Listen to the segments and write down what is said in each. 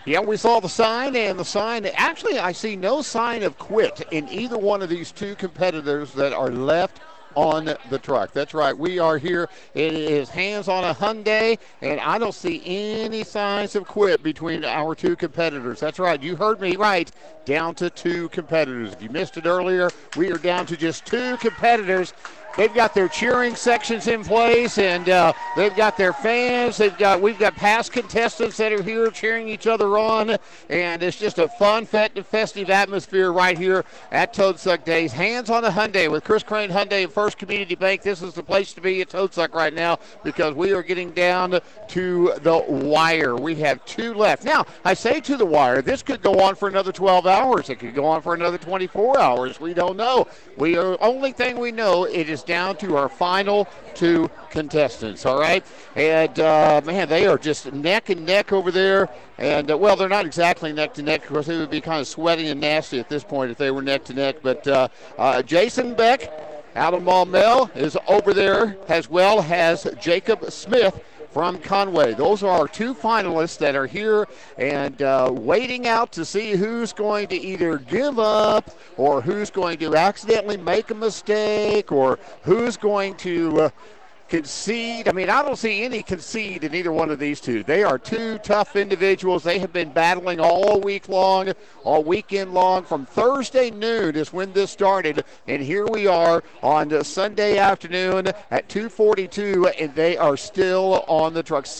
Yeah, we saw the sign, and the sign, actually, I see no sign of quit in either one of these two competitors that are left on the truck. That's right. We are here. It is hands on a Hyundai, and I don't see any signs of quit between our two competitors. That's right. You heard me right. Down to two competitors. If you missed it earlier, we are down to just two competitors. They've got their cheering sections in place, and they've got their fans. We've got past contestants that are here cheering each other on, and it's just a fun, festive atmosphere right here at Toadsuck Days. Hands on a Hyundai with Chris Crane Hyundai and First Community Bank. This is the place to be at Toadsuck right now because we are getting down to the wire. We have two left. Now, I say to the wire, this could go on for another 12 hours. It could go on for another 24 hours. We don't know. Only thing we know, it is down to our final two contestants, all right? And, man, they are just neck and neck over there. And, well, they're not exactly neck to neck because they would be kind of sweaty and nasty at this point if they were neck to neck. But Jason Beck out of Maumelle is over there, as well as Jacob Smith from Conway. Those are our two finalists that are here and waiting out to see who's going to either give up or who's going to accidentally make a mistake or who's going to concede. I mean, I don't see any concede in either one of these two. They are two tough individuals. They have been battling all week long, all weekend long. From Thursday noon is when this started, and here we are on Sunday afternoon at 2:42, and they are still on the truck.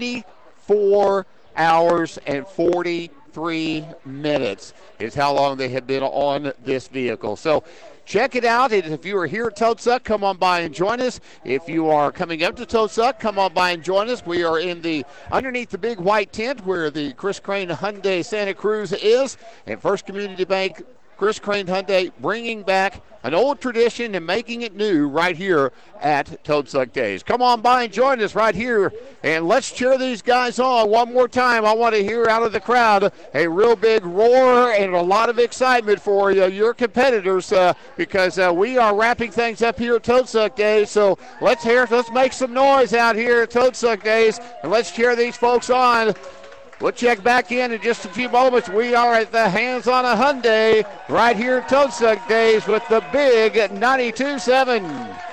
74 hours and 43 minutes is how long they have been on this vehicle. So check it out. If you are here at Toadsuck, come on by and join us. If you are coming up to Toadsuck, come on by and join us. We are underneath the big white tent where the Chris Crane Hyundai Santa Cruz is, and First Community Bank Chris Crane Hyundai bringing back an old tradition and making it new right here at Toadsuck Days. Come on by and join us right here, and let's cheer these guys on one more time. I want to hear out of the crowd a real big roar and a lot of excitement for your competitors because we are wrapping things up here at Toadsuck Days. So let's make some noise out here at Toadsuck Days, and let's cheer these folks on. We'll check back in just a few moments. We are at the Hands on a Hyundai right here at Toadsuck Days with the big 92.7.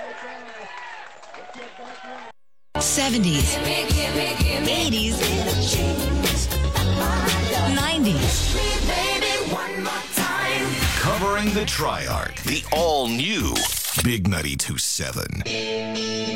70s, 80s, 90s. Covering the Triarch, the all-new Big 92.7.